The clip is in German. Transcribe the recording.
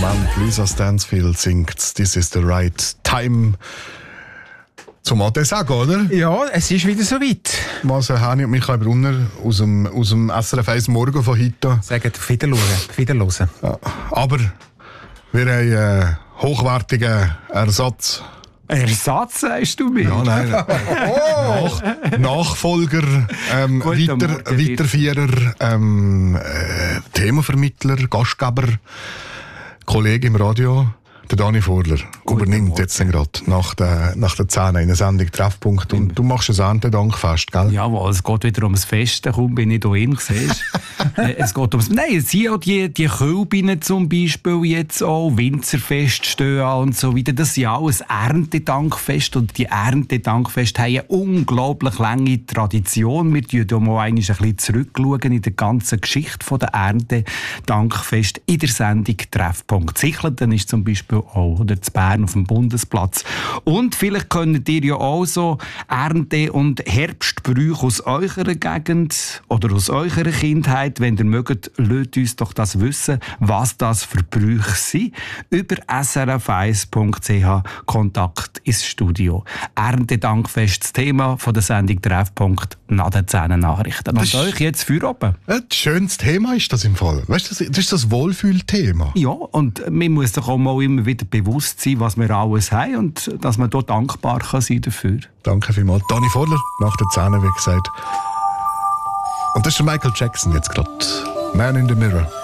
Moment. Lisa Stansfield singt «This is the right time». Zum Ade sagen, oder? Ja, es ist wieder soweit. Was Hani und Michael Brunner aus dem SRF 1 Morgen von heute. Sagen auf Wiederhören. Ja, aber wir haben einen hochwertigen Ersatz. Ersatz, sagst du mir? Ja, nein. Nachfolger, Weiterführer, Themenvermittler, Gastgeber, Kollege im Radio, der Dani Vorler, übernimmt jetzt gerade nach der 10 in der Sendung Treffpunkt. Und du machst ein Erntedankfest, gell? Jawohl, es geht wieder ums Fest, kaum bin ich hier siehst. Es geht ums... Nein, es sind auch die Kölbinnen zum Beispiel jetzt auch, Winzerfest stehen an und so weiter. Das ist ja auch ein Erntedankfest und die Erntedankfeste haben eine unglaublich lange Tradition. Wir schauen hier mal ein bisschen zurückschauen in der ganzen Geschichte der Erntedankfest in der Sendung Treffpunkt. Sichleten ist zum Beispiel auch, oder zu Bern auf dem Bundesplatz. Und vielleicht könnt ihr ja auch so Ernte- und Herbstbrüche aus eurer Gegend oder aus eurer Kindheit, wenn ihr mögt, lasst uns doch das wissen, was das für Brüche sind. Über srf1.ch Kontakt ins Studio. Erntedankfest, das Thema von der Sendung Treffpunkt nach den 10 Nachrichten. Und euch jetzt für oben. Ein schönes Thema ist das im Fall. Weißt du, das ist das Wohlfühlthema. Ja, und man muss doch auch mal immer wieder bewusst sein, was wir alles haben und dass man dort dankbar kann sein dafür. Danke vielmals. Dani Vorler, nach der 10, wie gesagt. Und das ist Michael Jackson jetzt gerade. Man in the Mirror.